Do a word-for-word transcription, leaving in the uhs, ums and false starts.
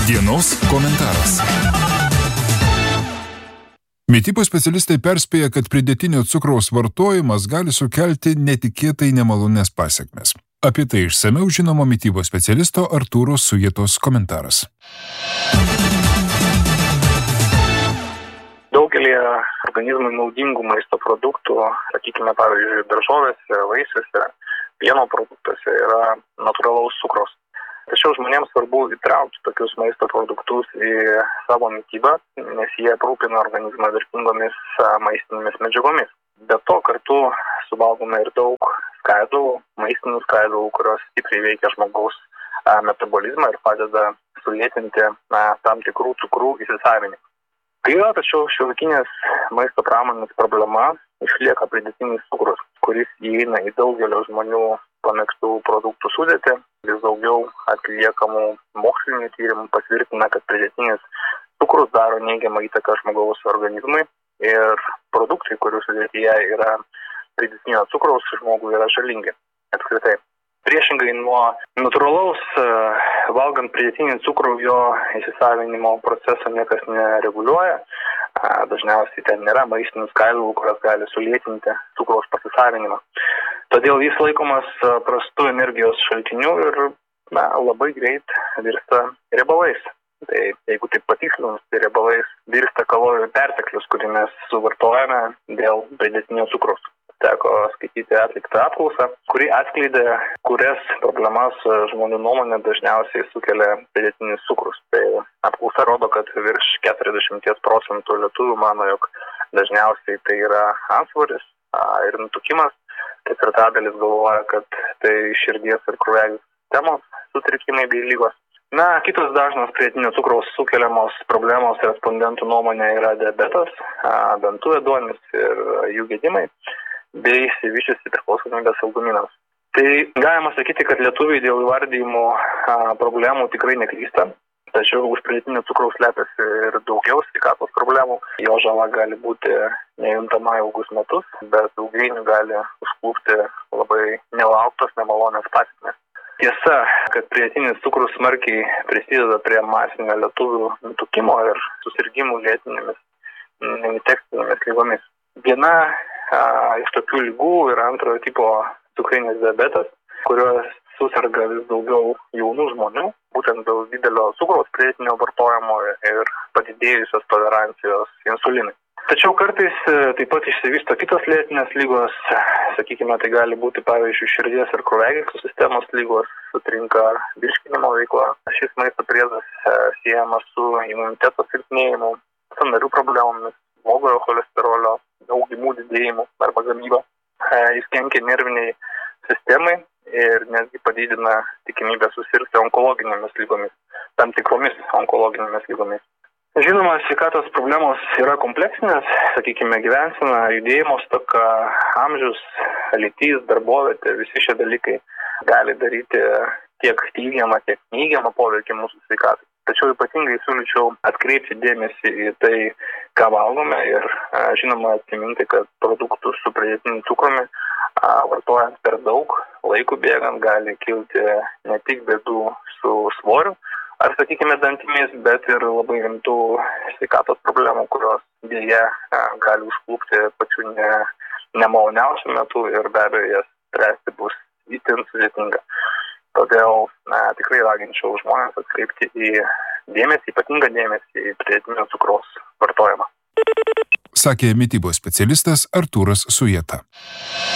Dienos komentaras. Mitybos specialistai perspėja, kad pridėtinio cukraus vartojimas gali sukelti netikėtai nemalonės pasekmes. Apie tai išsamiau žinomo mitybos specialisto Artūro Sujetos komentaras. Daugelį organizmui naudingų maisto produktų, sakykime, pavyzdžiui, daržovėse, vaisiuose, pieno produktuose yra natūralaus cukraus. Tačiau žmonėms svarbu įtraukti tokius maisto produktus į savo mitybą, nes jie aprūpina organizmą vertingomis maistinėmis medžiagomis. Be to kartu suvalgome ir daug skaidulų, maistinių skaidulų, kurios stipriai veikia žmogaus metabolizmą ir padeda sulėtinti na, tam tikrų cukrų įsisavinimą. Gaila, tačiau šiuolaikinės maisto pramonės problema išlieka pridėtinis cukrus, kuris įeina į daugelio žmonių pamėgstų produktų sudėtį. Vis daugiau atliekamų mokslinių tyrimų patvirtina, kad pridėtinis cukrus daro neigiamą įtaką žmogaus organizmui ir produktai, kurių sudėtyje yra pridėtinio cukraus, žmogui yra žalingi apskritai. Priešingai nuo natūralaus, valgant pridėtinį cukrų, jo įsisavinimo proceso niekas nereguliuoja. Dažniausiai ten nėra maistinių skaidulų, kurios gali sulėtinti cukraus pasisavinimą. Todėl jis laikomas prastu energijos šaltiniu ir na, labai greit virsta riebalais. Tai jeigu taip patikslinus, tai riebalais virsta kalorijų perteklius, kurį mes suvartojame dėl pridėtinio cukraus. Teko skaityti atliktą apklausą, kuri atskleidė, kurias problemas žmonių nuomonė dažniausiai sukelia pridėtinis cukrus. Tai apklausa rodo, kad virš keturiasdešimt procentų lietuvių mano, jog dažniausiai tai yra antsvoris ir nutukimas. Ketvirtadalis galvoja, kad tai širdies ir kraujagyslių sistemos sutrikimai bei ligos. Na, kitos dažnos pridėtinio cukraus sukeliamos problemos respondentų nuomonė yra diabetas, dantų ėduonis ir jų gedimai bei išsivysčiusi priklausomybės saldumynams. Tai galima sakyti, kad lietuviai dėl įvardyjimų problemų tikrai neklysta, tačiau už pridėtinio cukraus slepiasi ir daugiau sveikatos problemų. Jo žala gali būti nejuntama ilgus metus, bet ilgainiui gali užklupti labai nelauktos nemalonės pasekmės. Tiesa, kad pridėtinis cukrus smarkiai prisideda prie masinio lietuvių nutukimo ir susirgimų lėtinėmis neinfekcinėmis ligomis. Viena a, iš tokių ligų yra antrojo tipo cukrinis diabetas, kurios susirga vis daugiau jaunų žmonių, būtent dėl didelio cukraus pridėtinio vartojimo ir padidėjusios tolerancijos insulinui. Tačiau kartais taip pat išsivysto kitos lėtinės lygos, sakykime, tai gali būti pavyzdžiui širdies ir kraujagyslių sistemos lygos, sutrinka virškinimo veikla. Šis maisto priedas siejamas su imuniteto silpnėjimu, sąnarių problemomis, blogojo cholesterolio augimų didėjimu arba gamyba. Jis kenkia nerviniai sistemai ir netgi padidina tikimybę susirgti onkologinėmis lygomis, tam tikromis onkologinėmis lygomis. Žinoma, sveikatos problemos yra kompleksinės, sakykime, gyvensena, judėjimo stoka, amžius, lytis, darbovietė, visi šie dalykai gali daryti tiek teigiamą, tiek neigiamą poveikį mūsų sveikatai. Tačiau ypatingai siūlyčiau atkreipti dėmesį į tai, ką valgome ir, žinoma, atsiminti, kad produktų su pridėtiniu cukrumi vartojant per daug, laikų bėgant gali kilti ne tik bėdų su svoriu, ar, sakykime, dantimis, bet ir labai rimtų sveikatos problemų, kurios dėja gali užklupti pačiu ne, nemaloniausiu metu ir be abejo jas spręsti bus itin sudėtinga. Todėl na, tikrai raginčiau žmonės atkreipti į dėmesį, ypatingą dėmesį į pridėtinio cukraus vartojimą. Sakė mitybos specialistas Artūras Sujeta.